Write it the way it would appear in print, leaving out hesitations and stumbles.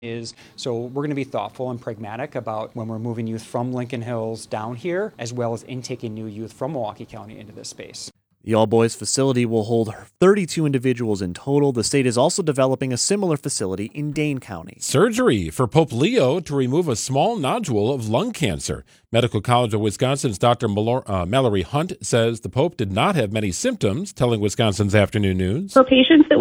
is. So we're going to be thoughtful and pragmatic about when we're moving youth from Lincoln Hills down here, as well as intaking new youth from Milwaukee County into this space. The all-boys facility will hold 32 individuals in total. The state is also developing a similar facility in Dane County. Surgery for Pope Leo to remove a small nodule of lung cancer. Medical College of Wisconsin's Dr. Mallory Hunt says the Pope did not have many symptoms, telling Wisconsin's Afternoon News. For patients that